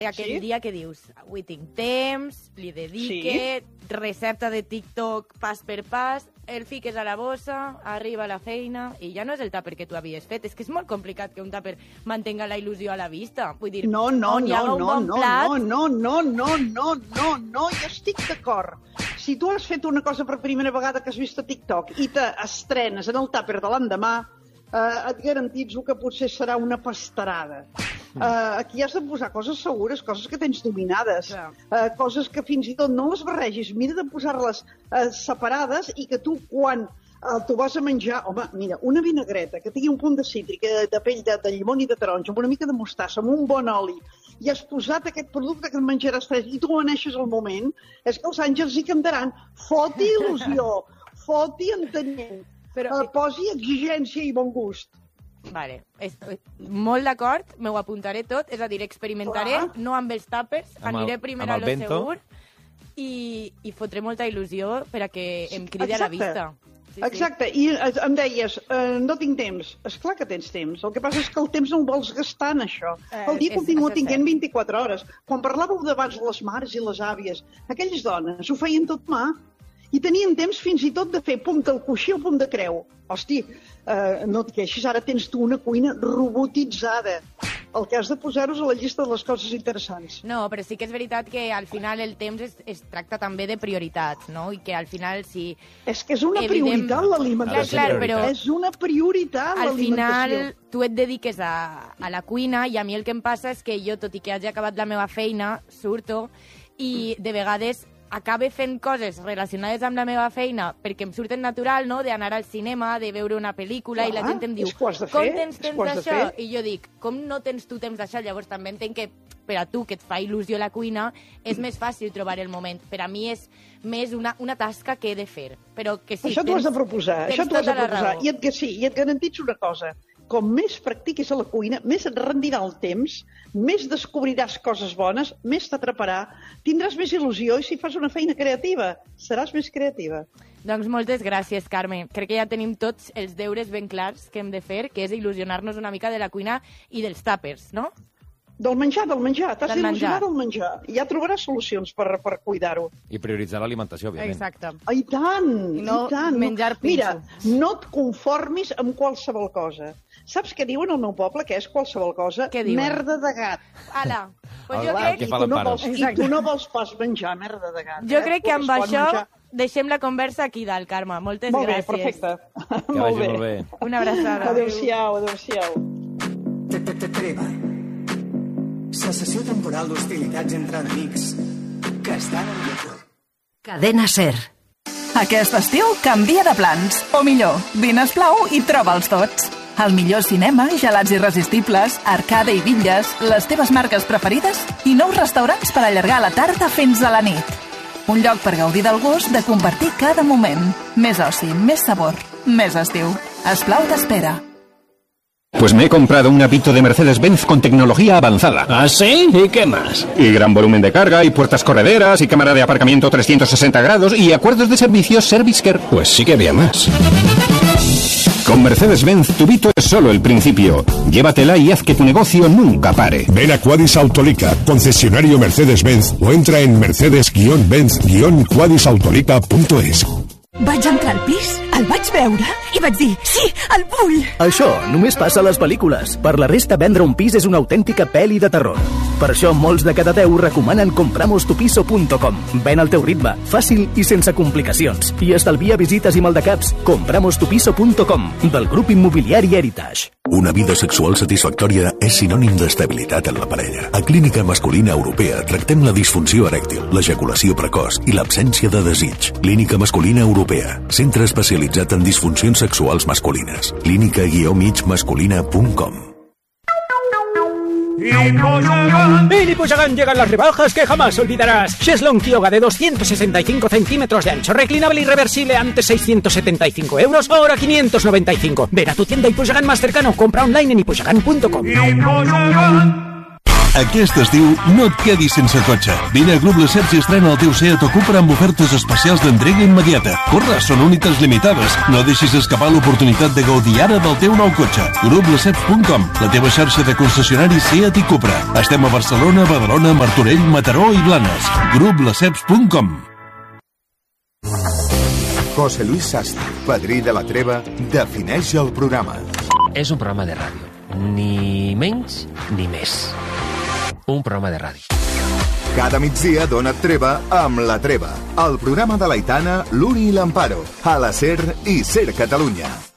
Aquell dia que dius, avui tinc temps, li dedique, recepta de TikTok pas per pas, el fiques a la bossa, arriba a la feina, i ja no és el tàper que tu havies fet. És que és molt complicat que un tàper mantenga la il·lusió a la vista. Vull dir, no, jo estic d'acord. Si tu has fet una cosa per primera vegada que has vist a TikTok i t'estrenes en el tàper de l'endemà, et garantits el que potser serà una pastarada. Aquí has de posar coses segures, coses que tens dominades, coses que fins i tot no les barregis. Mira de posar-les separades i que tu, quan t'ho vas a menjar... Home, mira, una vinagreta que tingui un punt de cítric, de pell de llimón i de taronja, amb una mica de mostassa, amb un bon oli, i has posat aquest producte que et menjaràs tres i tu aneixes al moment, és que els àngels hi cantaran. Foti il·lusió, foti entenent. Però posi exigència i bon gust. Vale, molt d'acord, m'ho apuntaré tot, és a dir, experimentaré, no amb els tàpers, aniré primer a lo segur i fotré molta il·lusió per a que em cridi a la vista. Exacte, i em deies, no tinc temps. Esclar que tens temps, el que passa és que el temps no el vols gastar en això. El dia continua tinguent 24 hores. Quan parlàveu d'abans les mares i les àvies, aquelles dones ho feien tot mà. I tenien temps fins i tot de fer pum del coixí o pum de creu. Hosti, no et queixis, ara tens tu una cuina robotitzada. El que has de posar-ho és a la llista de les coses interessants. No, però sí que és veritat que al final el temps es tracta també de prioritats, no? I que al final si... És que és una prioritat l'alimentació. Clar, però és una prioritat l'alimentació. Al final tu et dediques a la cuina i a mi el que em passa és que jo, tot i que hagi acabat la meva feina, surto i de vegades acabe fent coses relacionades amb la meva feina perquè em surten natural, no?, d'anar al cinema, de veure una pel·lícula, i la gent em diu, com tens temps d'això? I jo dic, com no tens tu temps d'això? Llavors també entenc que per a tu, que et fa il·lusió la cuina, és més fàcil trobar el moment. Per a mi és més una tasca que he de fer. Però que sí, això t'ho has de proposar, I et garantits una cosa. Com més practiquis a la cuina, més et rendirà el temps, més descobriràs coses bones, més t'atraparà, tindràs més il·lusió i si fas una feina creativa, seràs més creativa. Doncs moltes gràcies, Carme. Crec que ja tenim tots els deures ben clars que hem de fer, que és il·lusionar-nos una mica de la cuina i dels tàpers, no? Del menjar. T'has d'il·lusionar del menjar. Ja trobaràs solucions per cuidar-ho. I prioritzar l'alimentació, òbviament. Exacte. I tant! Menjar pinxo. Mira, no et conformis amb qualsevol cosa. Saps què diuen al meu poble, que és qualsevol cosa? Què diuen? Merda de gat. Ala, pues jo crec... I tu no vols pas menjar merda de gat. Jo crec que amb això deixem la conversa aquí dalt, Carme. Moltes gràcies. Molt bé, perfecte. Que vagi molt bé. Una abraçada. Adéu-siau. Cessació temporal d'hostilitats entre amics que estan en lloc. Cadena SER. Aquest estiu canvia de plans. O millor, vine Esplau i troba'ls tots. El millor cinema, gelats irresistibles, arcade i bitlles, les teves marques preferides i nous restaurants per allargar la tarda fins a la nit. Un lloc per gaudir del gust de compartir cada moment. Més oci, més sabor, més estiu. Esplau t'espera. Pues me he comprado un Avito de Mercedes-Benz con tecnología avanzada. ¿Ah, sí? ¿Y qué más? Y gran volumen de carga, y puertas correderas, y cámara de aparcamiento 360 grados, y acuerdos de servicios ServiceCare. Pues sí que había más. Con Mercedes-Benz, tu Vito es solo el principio. Llévatela y haz que tu negocio nunca pare. Ven a Quadis Autolica, concesionario Mercedes-Benz, o entra en mercedes-benz-quadisautolica.es. Vaig entrar al pis, el vaig veure i vaig dir, sí, el vull! Això només passa a les pel·lícules. Per la resta, vendre un pis és una autèntica pel·li de terror. Per això, molts de cada 10 recomanen compramostupiso.com. Ven al teu ritme, fàcil i sense complicacions. I estalvia visites i maldecaps. Compramostupiso.com, del grup immobiliari Heritage. Una vida sexual satisfactòria és sinònim d'estabilitat en la parella. A Clínica Masculina Europea tractem la disfunció erèctil, l'ejaculació precoç i l'absència de desig. Clínica Masculina Europea, centre especialitzat en disfuncions sexuals masculines. clínica-masculina.com. En Ipoyagán llegan las rebajas que jamás olvidarás. Cheslong Kyoga de 265 centímetros de ancho, reclinable y reversible, antes 675 euros, ahora 595. Ven a tu tienda Ipoyagán más cercano, compra online en ipoyagán.com. Aquest estiu no et quedis sense cotxe. Vine a Grup Lesseps i estrena el teu Seat o Cupra amb ofertes especials d'entrega immediata. Corre, són unitats limitades. No deixis escapar l'oportunitat de gaudir ara del teu nou cotxe. GrupLesseps.com, la teva xarxa de concessionaris Seat i Cupra. Estem a Barcelona, Badalona, Martorell, Mataró i Blanes. GrupLesseps.com. José Luis Sastre, padrí de la treva, defineix el programa. És un programa de ràdio. Ni menys ni més. Un programa de ràdio. Cada migdia dona treva amb La Treva, el programa de l'Aitana, l'Uri i l'Amparo, a la SER i SER Catalunya.